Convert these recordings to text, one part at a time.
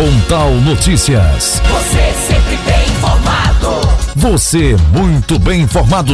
Pontal Notícias. Você sempre bem informado. Você muito bem informado.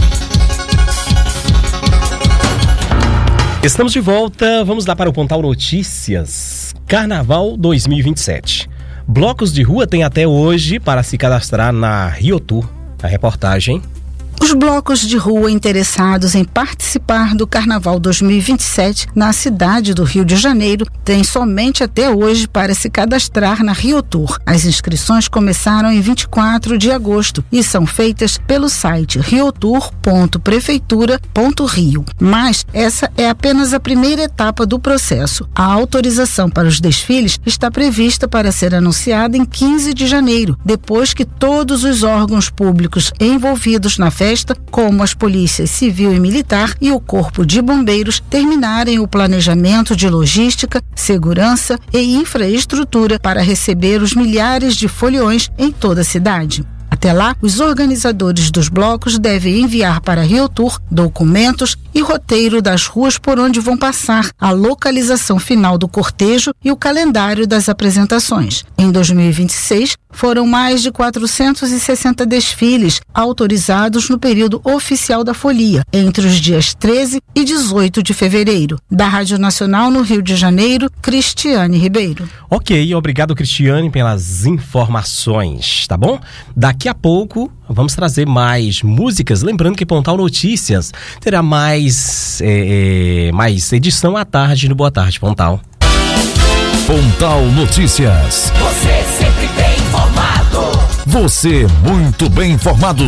Estamos de volta, vamos lá para o Pontal Notícias. Carnaval 2027. Blocos de rua têm até hoje para se cadastrar na Rio Tour. A reportagem. Os blocos de rua interessados em participar do Carnaval 2027 na cidade do Rio de Janeiro têm somente até hoje para se cadastrar na Rio Tour. As inscrições começaram em 24 de agosto e são feitas pelo site riotour.prefeitura.rio. Mas essa é apenas a primeira etapa do processo. A autorização para os desfiles está prevista para ser anunciada em 15 de janeiro, depois que todos os órgãos públicos envolvidos na festa, como as polícias civil e militar e o corpo de bombeiros, terminarem o planejamento de logística, segurança e infraestrutura para receber os milhares de foliões em toda a cidade. Até lá, os organizadores dos blocos devem enviar para a Rio Tour documentos e roteiro das ruas por onde vão passar, a localização final do cortejo e o calendário das apresentações. Em 2026, foram mais de 460 desfiles autorizados no período oficial da folia, entre os dias 13 e 18 de fevereiro. Da Rádio Nacional no Rio de Janeiro, Cristiane Ribeiro. Ok, obrigado, Cristiane, pelas informações, tá bom? Daqui a pouco vamos trazer mais músicas, lembrando que Pontal Notícias terá mais edição à tarde no Boa Tarde, Pontal. Pontal Notícias. Você sempre bem informado. Você muito bem informado.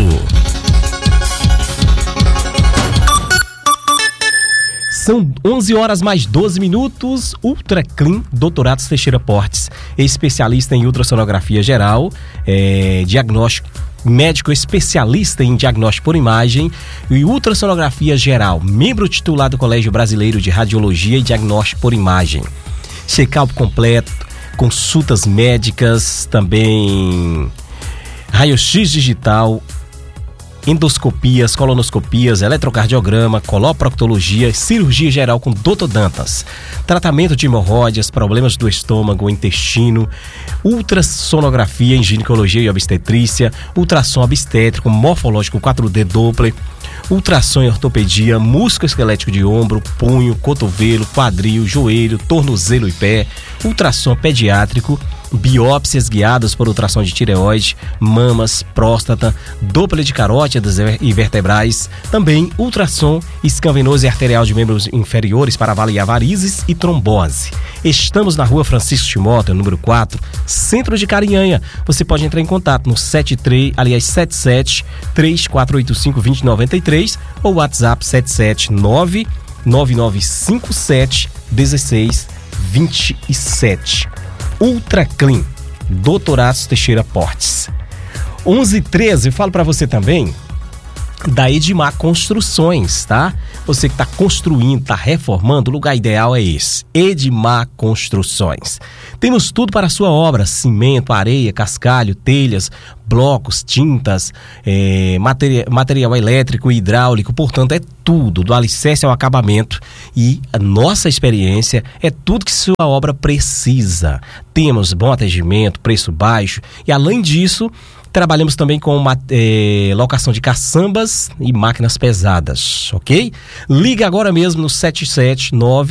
São 11 horas mais 12 minutos. Ultra Clean Doutorados Teixeira Portes, especialista em ultrassonografia geral, diagnóstico médico especialista em diagnóstico por imagem e ultrassonografia geral, membro titular do Colégio Brasileiro de Radiologia e Diagnóstico por Imagem. Check-up completo, consultas médicas, também raio-x digital, endoscopias, colonoscopias, eletrocardiograma, coloproctologia, cirurgia geral com Dr. Dantas, tratamento de hemorroidas, problemas do estômago, intestino, ultrassonografia em ginecologia e obstetrícia, ultrassom obstétrico, morfológico 4D Doppler, ultrassom em ortopedia, músculo esquelético de ombro, punho, cotovelo, quadril, joelho, tornozelo e pé, ultrassom pediátrico, biópsias guiadas por ultrassom de tireoide, mamas, próstata, Doppler de carótidas e vertebrais, também ultrassom escam-venoso e arterial de membros inferiores para avaliar varizes e trombose. Estamos na Rua Francisco Timóteo, número 4, Centro de Carinhanha. Você pode entrar em contato no 77-3485-2093 ou WhatsApp 779-9957-1627. Ultra Clean Doutorados Teixeira Portes. 11h13, eu falo para você também da Edmar Construções, tá? Você que está construindo, está reformando, o lugar ideal é esse, Edmar Construções. Temos tudo para a sua obra: cimento, areia, cascalho, telhas, blocos, tintas, material elétrico e hidráulico, portanto é tudo, do alicerce ao acabamento, e a nossa experiência é tudo que sua obra precisa. Temos bom atendimento, preço baixo e, além disso, trabalhamos também com locação de caçambas e máquinas pesadas, ok? Liga agora mesmo no 779